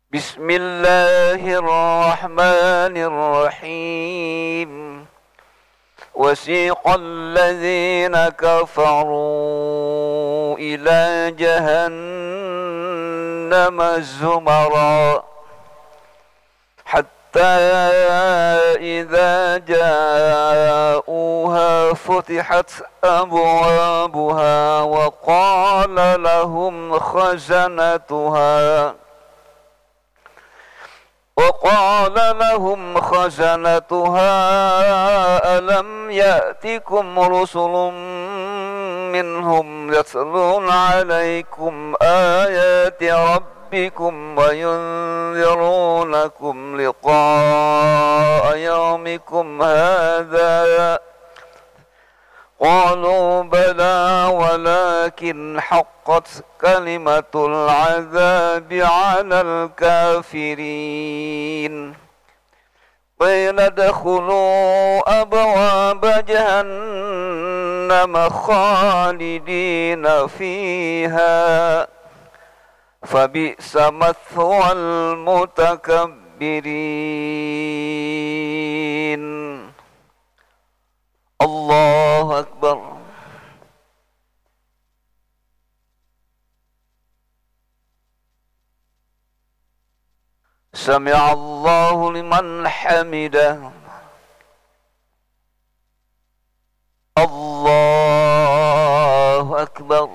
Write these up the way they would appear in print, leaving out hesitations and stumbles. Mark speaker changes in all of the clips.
Speaker 1: بسم الله الرحمن الرحيم وسيق الذين كفروا إلى جهنم زمرا حتى إذا جاءوها فتحت أبوابها وقال لهم خزنتها ألم يأتكم رسل منهم يتلون عليكم آيات ربكم وينذرونكم لقاء يومكم هذا قالوا بلى ولكن حقت كلمة العذاب على الكافرين قيل ادخلوا أبواب جهنم خالدين فيها فبئس مثوى المتكبرين. الله أكبر. سمع الله لمن حمده. الله أكبر.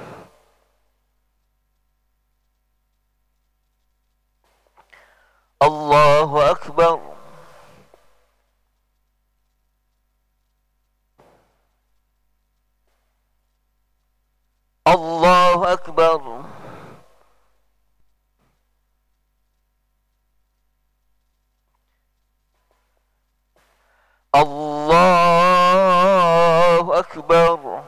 Speaker 1: الله أكبر. الله أكبر. الله أكبر.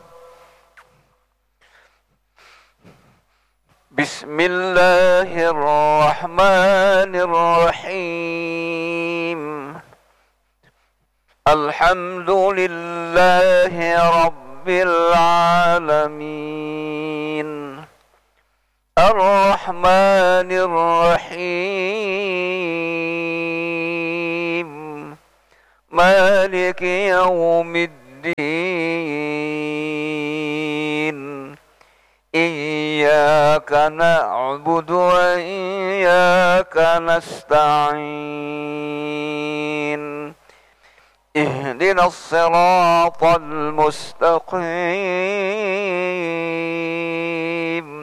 Speaker 1: بسم الله الرحمن الرحيم الحمد لله رب العالمين الرحمن الرحيم مالك يوم الدين إياك نعبد وإياك نستعين اهدنا الصراط المستقيم